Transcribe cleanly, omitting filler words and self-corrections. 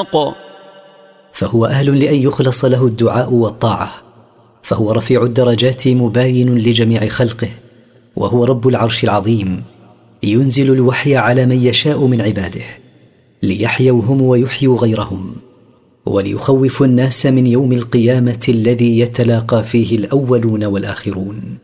الخلق. فهو أهل لأن يخلص له الدعاء والطاعة، فهو رفيع الدرجات مباين لجميع خلقه، وهو رب العرش العظيم، ينزل الوحي على من يشاء من عباده ليحيوا هم ويحيوا غيرهم، وليخوف الناس من يوم القيامة الذي يتلاقى فيه الأولون والآخرون.